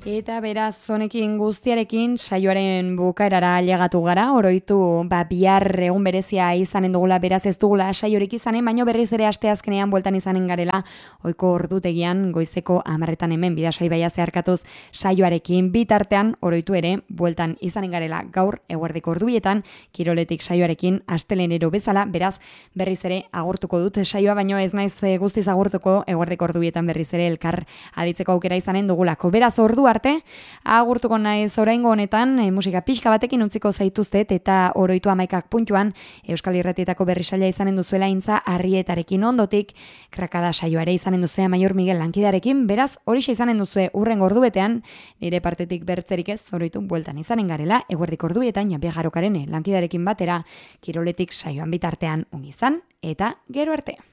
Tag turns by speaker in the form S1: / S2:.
S1: Eta beraz, honekin guztiarekin saioaren bukaerara ailegatu gara, oroitu bihar egun berezia izanen dugula, beraz ez dugula saiorik izanen, baino berriz ere asteazkenean bueltan izanen garela, ohiko ordutegian goizeko 10 hemen Bidasoa ibaia zeharkatuz saioarekin, bitartean oroitu ere bueltan izanen garela gaur eguerdiko ordubietan, kiroletik saioarekin astelenero bezala, beraz berriz ere agurtuko dut saioa, baino ez naiz guztiz agurtuko eguerdiko ordubietan berriz ere elkar aditzeko aukera izanen dugulako. Beraz ordu arte, agurtuko naiz oraingo honetan, musika pixka batekin utziko zaituztet eta oroitu 11 puntuan Euskal Irratietako berrisaila izanen duzuela Intza Arrietarekin ondotik, krakada saioare izanen duzue Maior Miguel lankidarekin, beraz horixe izanen duzue urrengo ordubetean, nire partetik bertzerik ez, oroitu bueltan izanen garela, eguerdiko ordubietan Janbia Jarokarene lankidarekin batera, kiroletik saioan bitartean ongi izan, eta gero arte.